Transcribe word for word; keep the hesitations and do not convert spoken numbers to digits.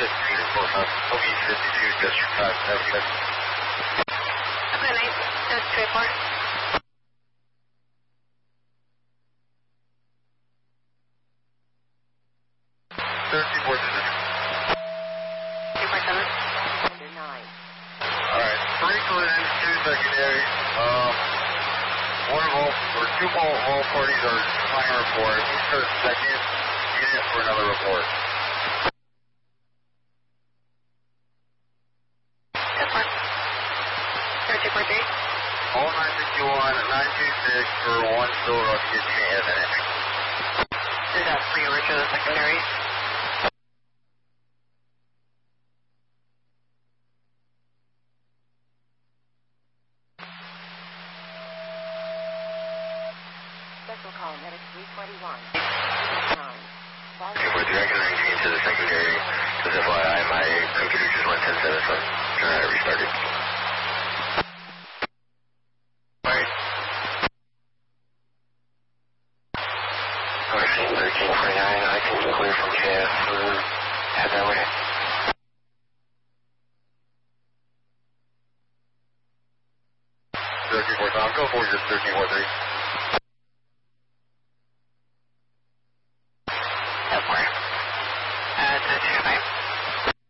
fifteen is close enough. O B fifty-two, District five, have a good. Okay, nice. That's three four. thirteen four two. three four seven. Alright, three collisions, two secondary. Um, one of all, or two all, all parties are trying to report. Who's the second unit for another report? That's one. Thirty four three. All nine sixty-one, nine two six for one silver up to unit F N H. Is that free over to the secondary? Special call medic three twenty-one. Okay, we're directing nineteen to the secondary. Because F Y I, my computer just went ten seven, so I'm trying to restart it. Alright. Machine thirteen forty-nine, I can clear from J F for head that way. thirteen four, Tom, go forward, just thirteen four three.